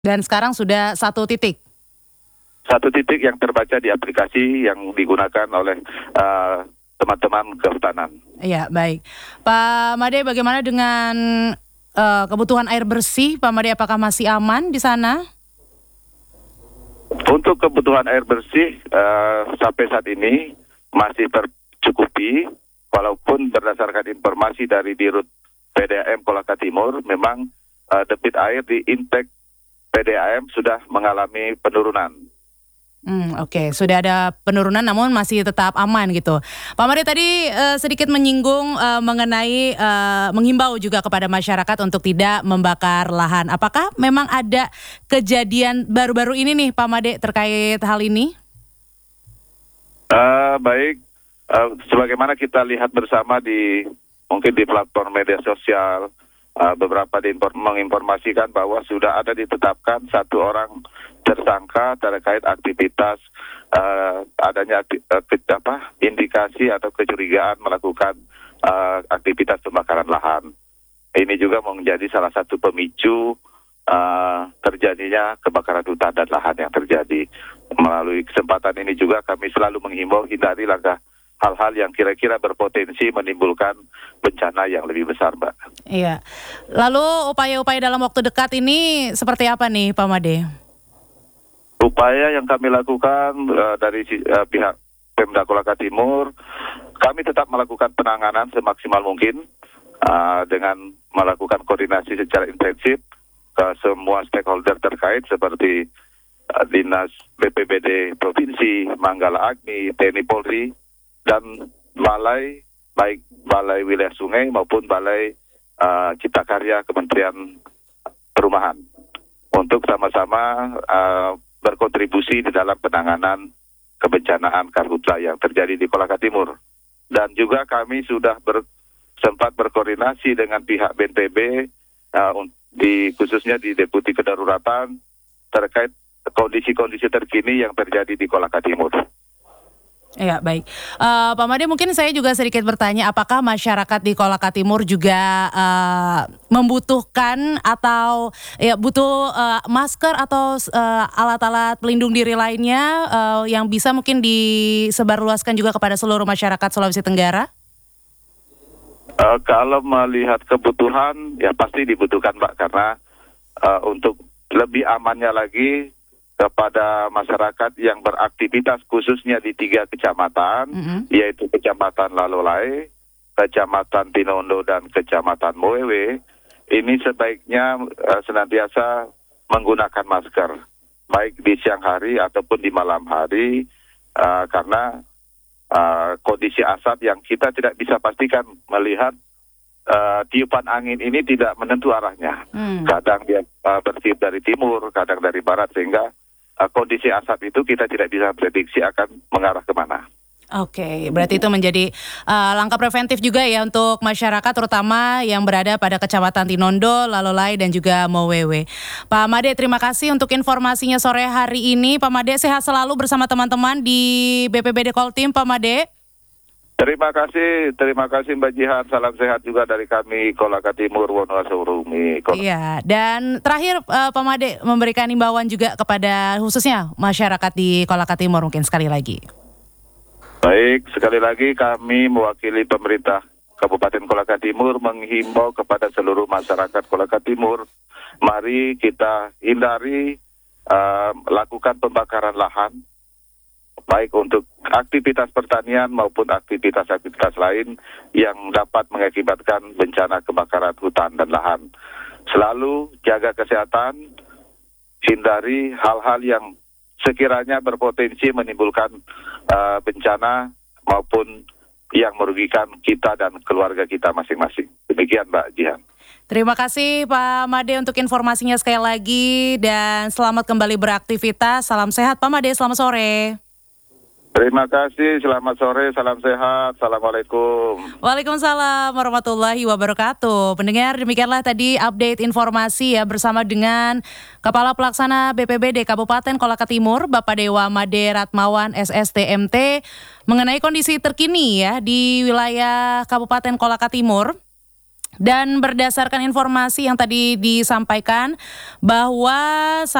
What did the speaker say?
Dan sekarang sudah 1 titik. Satu titik yang terbaca di aplikasi yang digunakan oleh teman-teman kehutanan. Iya, baik. Pak Made, bagaimana dengan kebutuhan air bersih? Pak Made, apakah masih aman di sana? Untuk kebutuhan air bersih sampai saat ini masih tercukupi, walaupun berdasarkan informasi dari Dirut PDAM Kolaka Timur, memang debit air di intake PDAM sudah mengalami penurunan. Oke, sudah ada penurunan namun masih tetap aman gitu. Pak Made tadi sedikit menyinggung mengenai menghimbau juga kepada masyarakat untuk tidak membakar lahan. Apakah memang ada kejadian baru-baru ini nih Pak Made terkait hal ini? Baik, sebagaimana kita lihat bersama mungkin di platform media sosial, beberapa menginformasikan bahwa sudah ada ditetapkan 1 orang tersangka terkait aktivitas adanya indikasi atau kecurigaan melakukan aktivitas pembakaran lahan. Ini juga menjadi salah satu pemicu terjadinya kebakaran hutan dan lahan yang terjadi. Melalui kesempatan ini juga kami selalu menghimbau hindari hal-hal yang kira-kira berpotensi menimbulkan bencana yang lebih besar, Mbak. Iya. Lalu upaya-upaya dalam waktu dekat ini seperti apa nih Pak Made? Upaya yang kami lakukan dari pihak Pemda Kolaka Timur, kami tetap melakukan penanganan semaksimal mungkin dengan melakukan koordinasi secara intensif ke semua stakeholder terkait seperti Dinas BPBD Provinsi, Manggala Agni, TNI Polri, dan baik Balai Wilayah Sungai maupun Balai Cipta Karya Kementerian Perumahan untuk sama-sama berkontribusi di dalam penanganan kebencanaan karhutla yang terjadi di Kolaka Timur. Dan juga kami sudah sempat berkoordinasi dengan pihak BNPB khususnya di Deputi Kedaruratan terkait kondisi-kondisi terkini yang terjadi di Kolaka Timur. Ya, baik. Pak Made, mungkin saya juga sedikit bertanya, apakah masyarakat di Kolaka Timur juga membutuhkan atau butuh masker atau alat-alat pelindung diri lainnya yang bisa mungkin disebarluaskan juga kepada seluruh masyarakat Sulawesi Tenggara? Kalau melihat kebutuhan, ya pasti dibutuhkan, Mbak, karena untuk lebih amannya lagi kepada masyarakat yang beraktivitas khususnya di 3 kecamatan, yaitu Kecamatan Lalolai, Kecamatan Tinondo, dan Kecamatan Moewe, ini sebaiknya senantiasa menggunakan masker, baik di siang hari ataupun di malam hari, karena kondisi asap yang kita tidak bisa pastikan melihat tiupan angin ini tidak menentu arahnya. Kadang dia bertiup dari timur, kadang dari barat, sehingga kondisi asap itu kita tidak bisa prediksi akan mengarah kemana. Oke, berarti itu menjadi langkah preventif juga ya untuk masyarakat terutama yang berada pada Kecamatan Tinondo, Lalolai, dan juga Mowewe. Pak Made, terima kasih untuk informasinya sore hari ini. Pak Made, sehat selalu bersama teman-teman di BPBD Koltim, Pak Made. Terima kasih Mbak Jihan. Salam sehat juga dari kami Kolaka Timur, Wonoaso Rumi. Iya, dan terakhir Pak Made memberikan imbauan juga kepada khususnya masyarakat di Kolaka Timur mungkin sekali lagi. Baik, sekali lagi kami mewakili pemerintah Kabupaten Kolaka Timur menghimbau kepada seluruh masyarakat Kolaka Timur, mari kita hindari lakukan pembakaran lahan, baik untuk aktivitas pertanian maupun aktivitas-aktivitas lain yang dapat mengakibatkan bencana kebakaran hutan dan lahan. Selalu jaga kesehatan, hindari hal-hal yang sekiranya berpotensi menimbulkan bencana maupun yang merugikan kita dan keluarga kita masing-masing. Demikian Mbak Jihan. Terima kasih Pak Made untuk informasinya sekali lagi dan selamat kembali beraktivitas. Salam sehat Pak Made, selamat sore. Terima kasih, selamat sore, salam sehat, Assalamualaikum. Waalaikumsalam warahmatullahi wabarakatuh. Pendengar, demikianlah tadi update informasi ya bersama dengan Kepala Pelaksana BPBD Kabupaten Kolaka Timur, Bapak Dewa Made Ratmawan SSTMT, mengenai kondisi terkini ya di wilayah Kabupaten Kolaka Timur. Dan berdasarkan informasi yang tadi disampaikan bahwa